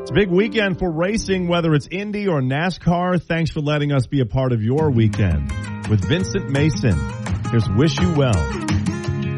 It's a big weekend for racing, whether it's Indy or NASCAR. Thanks for letting us be a part of your weekend. With Vincent Mason, here's Wish You Well.